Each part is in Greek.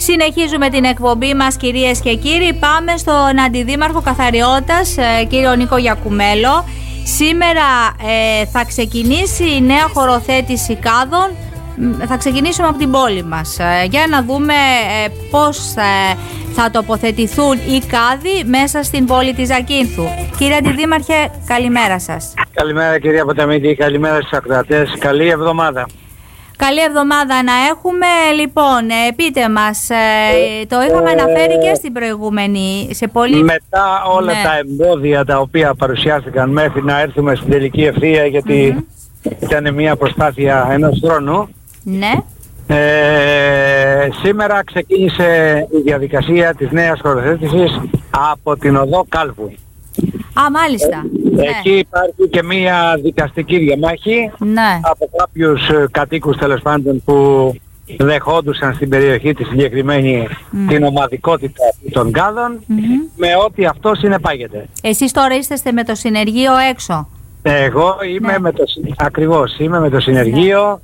Συνεχίζουμε την εκπομπή μας, κυρίες και κύριοι. Πάμε στον Αντιδήμαρχο Καθαριότητας, κύριο Νίκο Γιακουμέλο. Σήμερα θα ξεκινήσει η νέα χωροθέτηση κάδων. Θα ξεκινήσουμε από την πόλη μας για να δούμε πώς θα τοποθετηθούν οι κάδοι μέσα στην πόλη της Ζακίνθου. Κύριε Αντιδήμαρχε, καλημέρα σας. Καλημέρα κυρία Ποταμίτη, καλημέρα στους ακροατές. Καλή εβδομάδα. Καλή εβδομάδα να έχουμε. Λοιπόν, πείτε μας, το είχαμε αναφέρει και στην προηγούμενη. Μετά όλα τα εμπόδια τα οποία παρουσιάστηκαν μέχρι να έρθουμε στην τελική ευθεία, γιατί ήταν μια προσπάθεια ενός χρόνου. Ναι. Σήμερα ξεκίνησε η διαδικασία της νέας χωροθέτησης από την οδό Κάλβου. Α, μάλιστα. Εκεί υπάρχει και μια δικαστική διαμάχη από κάποιους κατοίκους τέλος πάντων που δεχόντουσαν στην περιοχή τη συγκεκριμένη την ομαδικότητα των κάδων με ό,τι αυτό συνεπάγεται. Εσείς τώρα είστε με το συνεργείο έξω? Εγώ είμαι είμαι με το συνεργείο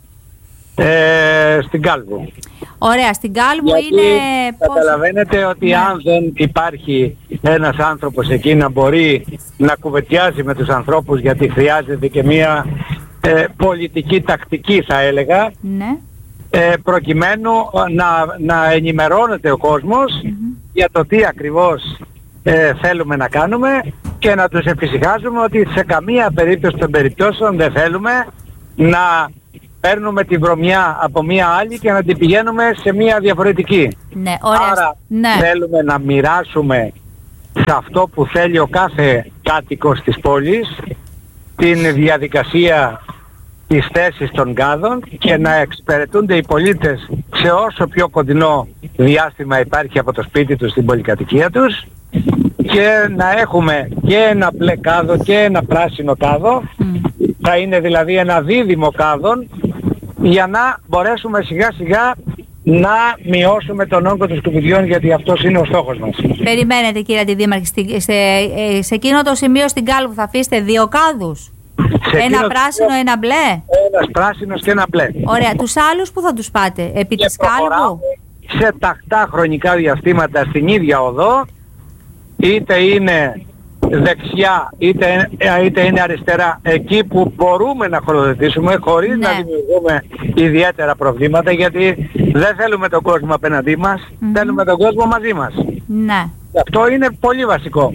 στην Κάλβου. Ωραία, στην Κάλβου. Γιατί είναι... καταλαβαίνετε ότι αν δεν υπάρχει ένας άνθρωπος εκεί να μπορεί να κουβεντιάζει με τους ανθρώπους, γιατί χρειάζεται και μια πολιτική τακτική θα έλεγα, προκειμένου να ενημερώνεται ο κόσμος για το τι ακριβώς θέλουμε να κάνουμε και να τους εφησυχάζουμε ότι σε καμία περίπτωση των περιπτώσεων δεν θέλουμε να παίρνουμε τη βρωμιά από μία άλλη και να την πηγαίνουμε σε μία διαφορετική. Ναι, ωραία. Άρα θέλουμε να μοιράσουμε σε αυτό που θέλει ο κάθε κάτοικος της πόλης την διαδικασία της θέσης των κάδων και να εξυπηρετούνται οι πολίτες σε όσο πιο κοντινό διάστημα υπάρχει από το σπίτι τους στην πολυκατοικία τους και να έχουμε και ένα μπλε κάδο και ένα πράσινο κάδο. Θα είναι δηλαδή ένα δίδυμο κάδων για να μπορέσουμε σιγά σιγά να μειώσουμε τον όγκο των σκουπιδιών, γιατί αυτός είναι ο στόχος μας. Περιμένετε κύριε Αντιδήμαρχε, σε εκείνο το σημείο στην Κάλβου θα αφήσετε δύο κάδους? Ένα πράσινο, ένα μπλε? Ένας πράσινος και ένα μπλε. Ωραία, τους άλλους που θα τους πάτε? Επί της Κάλβου? Σε τακτά χρονικά διαστήματα στην ίδια οδό, είτε είναι δεξιά είτε είναι αριστερά, εκεί που μπορούμε να χωροθετήσουμε χωρίς να δημιουργούμε ιδιαίτερα προβλήματα, γιατί δεν θέλουμε τον κόσμο απέναντί μας, θέλουμε τον κόσμο μαζί μας. Αυτό είναι πολύ βασικό.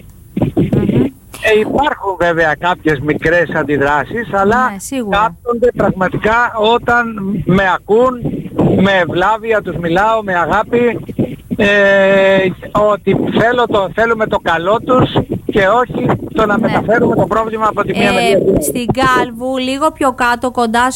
Υπάρχουν βέβαια κάποιες μικρές αντιδράσεις, αλλά κάπτονται πραγματικά όταν με ακούν, με ευλάβεια τους μιλάω, με αγάπη, ότι θέλουμε το καλό τους και όχι το να μεταφέρουμε το πρόβλημα από τη μία μεριά. Στην Κάλβου, λίγο πιο κάτω κοντά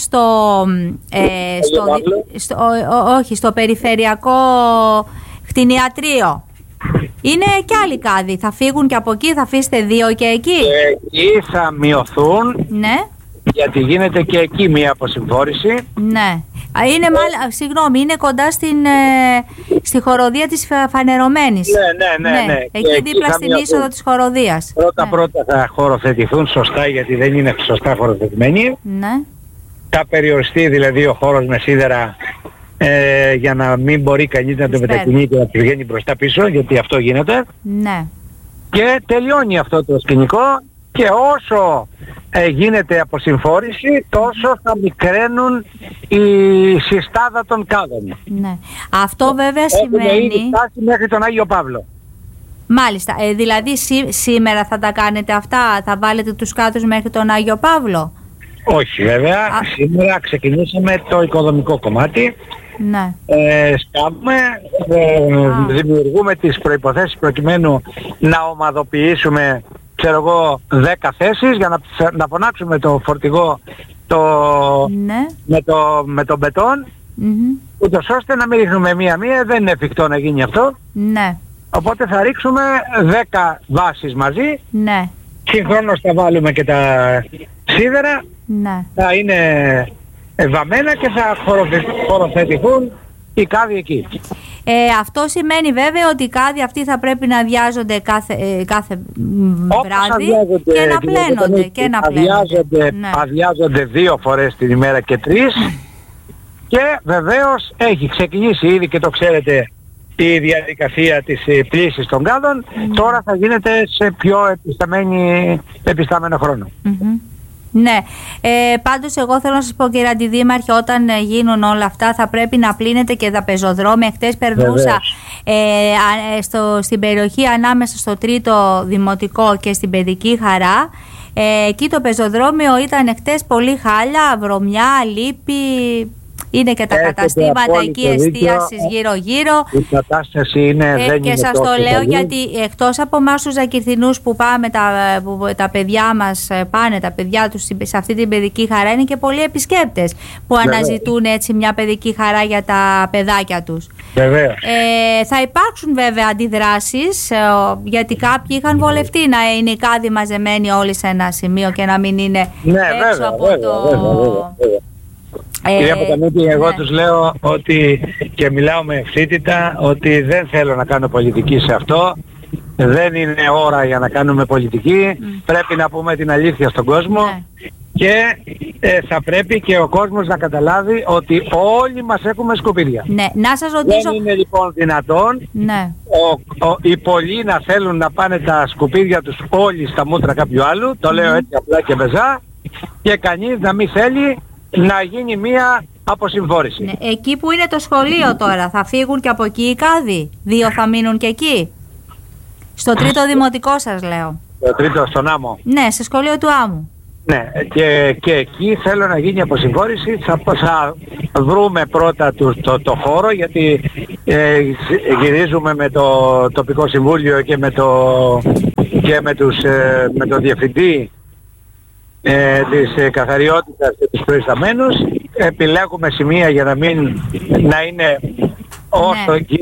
στο περιφερειακό κτηνιατρίο, είναι κι άλλοι κάδοι. Θα φύγουν και από εκεί, θα αφήσετε δύο και εκεί? Εκεί θα μειωθούν, γιατί γίνεται και εκεί μία αποσυμφόρηση. Είναι κοντά στη χοροδία της Φανερωμένης. Ναι. Εκεί δίπλα στην είσοδο της χοροδίας. Πρώτα θα χωροθετηθούν σωστά, γιατί δεν είναι σωστά χωροθετημένοι. Θα περιοριστεί δηλαδή ο χώρος με σίδερα, για να μην μπορεί κανείς να το μετακινεί και να πηγαίνει μπροστά πίσω, γιατί αυτό γίνεται. Και τελειώνει αυτό το σκηνικό, και όσο γίνεται αποσυμφόρηση, τόσο θα μικραίνουν η συστάδα των κάδων. Αυτό βέβαια σημαίνει... ήδη φτάσει μέχρι τον Άγιο Παύλο. Μάλιστα, δηλαδή σήμερα θα τα κάνετε αυτά, θα βάλετε τους κάδους μέχρι τον Άγιο Παύλο? Όχι βέβαια, σήμερα ξεκινήσαμε το οικοδομικό κομμάτι. Σκάβουμε, δημιουργούμε τις προϋποθέσεις προκειμένου να ομαδοποιήσουμε 10 θέσεις για να φωνάξουμε το φορτηγό με τον μπετόν, ούτως ώστε να μην ρίχνουμε μία-μία, δεν είναι εφικτό να γίνει αυτό. Οπότε θα ρίξουμε 10 βάσεις μαζί, συγχρόνως θα βάλουμε και τα σίδερα, θα είναι βαμμένα και θα χωροθετηθούν οι κάδοι εκεί. Αυτό σημαίνει βέβαια ότι οι κάδοι αυτοί θα πρέπει να αδειάζονται κάθε βράδυ και να πλένονται. Αδειάζονται 2 φορές την ημέρα και 3. Και βεβαίως έχει ξεκινήσει ήδη, και το ξέρετε, η διαδικασία της πλύσης των γάδων, τώρα θα γίνεται σε πιο επιστάμενο χρόνο. Ναι, πάντως εγώ θέλω να σας πω, κύριε Αντιδήμαρχε, όταν γίνουν όλα αυτά θα πρέπει να πλύνετε και τα πεζοδρόμια. Χτες περνούσα στην περιοχή ανάμεσα στο Τρίτο Δημοτικό και στην Παιδική Χαρά. Εκεί το πεζοδρόμιο ήταν χτες πολύ χάλια, βρωμιά, λύπη. Είναι και τα καταστήματα εκεί εστίασης γύρω-γύρω. Η κατάσταση είναι, δεν και είναι σας το λέω καλή. γιατί εκτός από εμάς τους Ζακυρθινούς που πάμε, τα παιδιά μας πάνε, τα παιδιά τους σε αυτή την παιδική χαρά, είναι και πολλοί επισκέπτες που αναζητούν έτσι μια παιδική χαρά για τα παιδάκια τους. Βεβαίως. Θα υπάρξουν βέβαια αντιδράσεις, γιατί κάποιοι είχαν βολευτεί να είναι οι κάδοι μαζεμένοι όλοι σε ένα σημείο και να μην είναι έξω από το... Κυρία Ποταμίτη, εγώ τους λέω ότι, και μιλάω με ευθύτητα, ότι δεν θέλω να κάνω πολιτική σε αυτό. Δεν είναι ώρα για να κάνουμε πολιτική. Πρέπει να πούμε την αλήθεια στον κόσμο. Και θα πρέπει και ο κόσμος να καταλάβει ότι όλοι μας έχουμε σκουπίδια. Ναι, να σας ρωτήσω... Δεν είναι λοιπόν δυνατόν οι πολλοί να θέλουν να πάνε τα σκουπίδια τους όλοι στα μούτρα κάποιου άλλου. Το λέω έτσι απλά και μπεζά. Και κανείς να μην θέλει να γίνει μία αποσυμφόρηση. Ναι, εκεί που είναι το σχολείο τώρα, θα φύγουν και από εκεί οι κάδοι? 2 θα μείνουν και εκεί? Στο Τρίτο Δημοτικό σας λέω. Στο Τρίτο, στον Άμμο. Ναι, στο σχολείο του Άμμου. Ναι, και εκεί θέλω να γίνει αποσυμφόρηση. Θα βρούμε πρώτα το χώρο, γιατί γυρίζουμε με το τοπικό συμβούλιο και με το διευθυντή της καθαριότητας και τους προϊσταμένους. Επιλέγουμε σημεία για να είναι όσο